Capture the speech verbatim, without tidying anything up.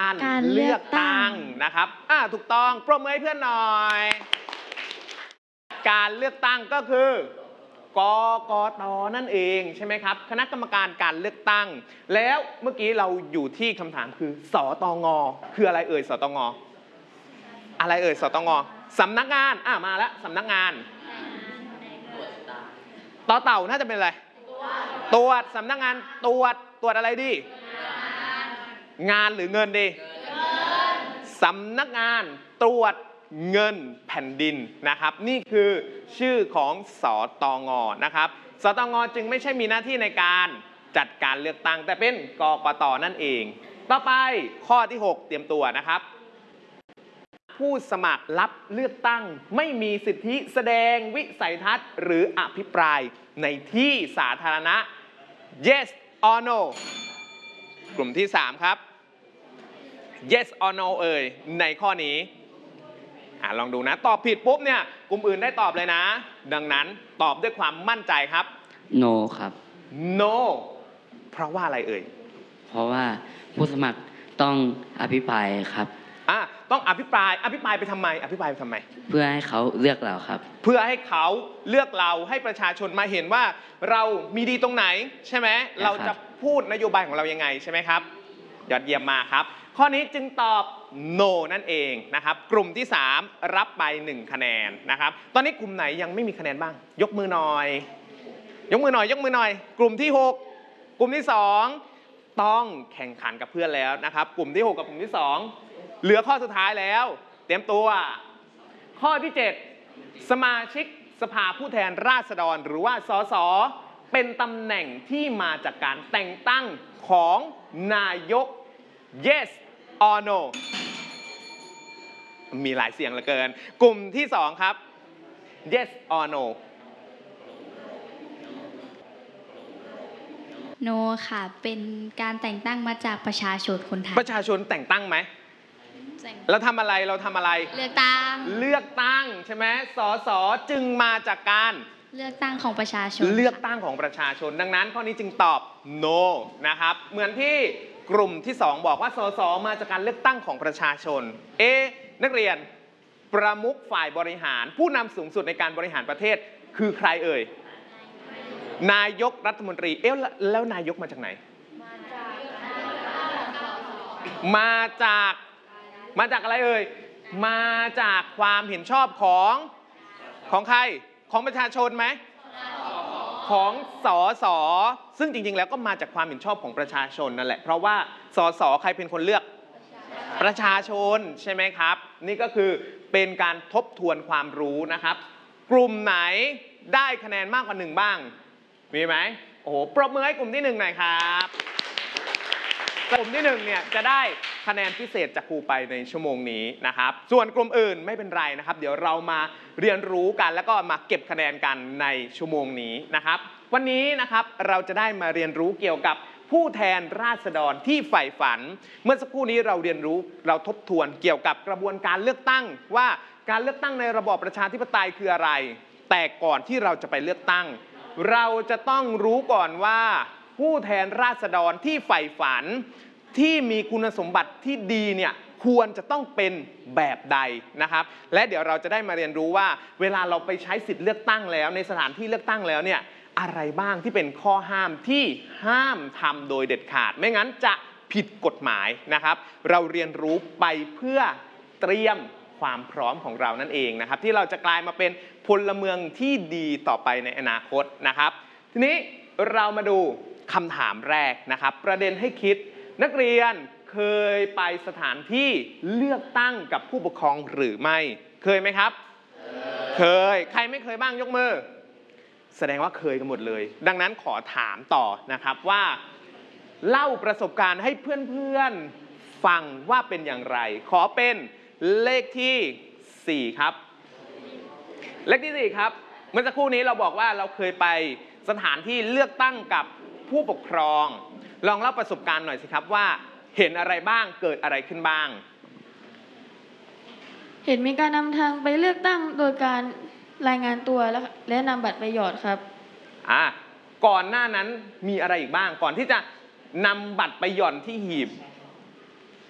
การเลือกตั้งนะครับอ่าถูกต้องปรบมือให้เพื่อนหน่อยการเลือกตั้งก็คือกกต.นั่นเองใช่ไหมครับคณะกรรมการการเลือกตั้งแล้วเมื่อกี้เราอยู่ที่คำถามคือสตง.คืออะไรเอ่ยสตง.อะไรเอ่ยสตง.สำนักงานอ่ะมาแล้วสำนักงานต่อเต่าน่าจะเป็นอะไรตรวจสำนักงานตรวจตรวจอะไรดีงานหรือเงินดีสำนักงานตรวจเงินแผ่นดินนะครับนี่คือชื่อของสตง.นะครับสตง.จึงไม่ใช่มีหน้าที่ในการจัดการเลือกตั้งแต่เป็นกกต.นั่นเองต่อไปข้อที่หกเตรียมตัวนะครับผู้สมัครรับเลือกตั้งไม่มีสิทธิแสดงวิสัยทัศน์หรืออภิปรายในที่สาธารณะ yes or no กลุ่มที่สามครับ yes or no เอ่ยในข้อนี้อ่ะลองดูนะตอบผิดปุ๊บเนี่ยกลุ่มอื่นได้ตอบเลยนะดังนั้นตอบด้วยความมั่นใจครับ no ครับ no เพราะว่าอะไรเอ่ยเพราะว่าผู้สมัครต้องอภิปรายครับอ่ะต้องอภิปรายอภิปรายไปทำไมอภิปรายไปทำไมเพื่อให้เขาเลือกเราครับเพื่อให้เขาเลือกเราให้ประชาชนมาเห็นว่าเรามีดีตรงไหนใช่ไหมเราจะพูดนโยบายของเรายังไงใช่ไหมครับยอดเยี่ยมมากครับข้อนี้จึงตอบ no นั่นเองนะครับกลุ่มที่สามรับไปหนึ่งคะแนนนะครับตอนนี้กลุ่มไหนยังไม่มีคะแนนบ้างยกมือหน่อยยกมือหน่อยยกมือหน่อยกลุ่มที่หกกลุ่มที่สองต้องแข่งขันกับเพื่อนแล้วนะครับกลุ่มที่หกกับกลุ่มที่สองเหลือข้อสุดท้ายแล้วเตรียมตัวข้อที่เจ็ดสมาชิกสภาผู้แทนราษฎรหรือว่าสสเป็นตำแหน่งที่มาจากการแต่งตั้งของนายก yes or no มีหลายเสียงเหลือเกินกลุ่มที่สองครับ yes or no no ค่ะเป็นการแต่งตั้งมาจากประชาชนคนไทยประชาชนแต่งตั้งไหมเราทำอะไรเราทำอะไรเลือกตั้งเลือกตั้งใช่ไหมสสจึงมาจากการเลือกตั้งของประชาชนเลือกตั้งของประชาชนดังนั้นข้อนี้จึงตอบ no นะครับเหมือนที่กลุ่มที่สองบอกว่าสสมาจากการเลือกตั้งของประชาชนเอนักเรียนประมุขฝ่ายบริหารผู้นำสูงสุดในการบริหารประเทศคือใครเอ่ยนายกรัฐมนตรีเอ๊ะแล้วนายกมาจากไหนมาจากมาจากอะไรเอ่ยมาจากความเห็นชอบของของใครของประชาชนไหมของสสซึ่งจริงๆแล้วก็มาจากความเห็นชอบของประชาชนนั่นแหละเพราะว่าสสใครเป็นคนเลือกประชาชนใช่ไหมครับนี่ก็คือเป็นการทบทวนความรู้นะครับกลุ่มไหนได้คะแนนมากกว่าหนึ่งบ้างมีไหมโอ้โหปรบมือให้กลุ่มที่หนึ่งหน่อยครับกลุ่มที่หนึ่งเนี่ยจะได้คะแนนพิเศษจากครูไปในชั่วโมงนี้นะครับส่วนกลุ่มอื่นไม่เป็นไรนะครับเดี๋ยวเรามาเรียนรู้กันแล้วก็มาเก็บคะแนนกันในชั่วโมงนี้นะครับวันนี้นะครับเราจะได้มาเรียนรู้เกี่ยวกับผู้แทนราษฎรที่ใฝ่ฝันเมื่อสักครู่นี้เราเรียนรู้เราทบทวนเกี่ยวกับกระบวนการเลือกตั้งว่าการเลือกตั้งในระบอบประชาธิปไตยคืออะไรแต่ก่อนที่เราจะไปเลือกตั้งเราจะต้องรู้ก่อนว่าผู้แทนราษฎรที่ใฝ่ฝันที่มีคุณสมบัติที่ดีเนี่ยควรจะต้องเป็นแบบใดนะครับและเดี๋ยวเราจะได้มาเรียนรู้ว่าเวลาเราไปใช้สิทธิ์เลือกตั้งแล้วในสถานที่เลือกตั้งแล้วเนี่ยอะไรบ้างที่เป็นข้อห้ามที่ห้ามทำโดยเด็ดขาดไม่งั้นจะผิดกฎหมายนะครับเราเรียนรู้ไปเพื่อเตรียมความพร้อมของเรานั่นเองนะครับที่เราจะกลายมาเป็นพลเมืองที่ดีต่อไปในอนาคตนะครับทีนี้เรามาดูคำถามแรกนะครับประเด็นให้คิดนักเรียนเคยไปสถานที่เลือกตั้งกับผู้ปกครองหรือไม่เคยไหมครับเคยใครไม่เคยบ้างยกมือแสดงว่าเคยกันหมดเลยดังนั้นขอถามต่อนะครับว่าเล่าประสบการณ์ให้เพื่อนๆฟังว่าเป็นอย่างไรขอเป็นเลขที่สี่ครับเลขที่สี่ครับเมื่อสักครู่นี้เราบอกว่าเราเคยไปสถานที่เลือกตั้งกับผู้ปกครองลองเล่าประสบการณ์หน่อยสิครับว่าเห็นอะไรบ้างเกิดอะไรขึ้นบ้างเห็นมีการนำทางไปเลือกตั้งโดยการรายงานตัวและนำบัตรไปหยอดครับอ่าก่อนหน้านั้นมีอะไรอีกบ้างก่อนที่จะนำบัตรไปหย่อนที่หีบ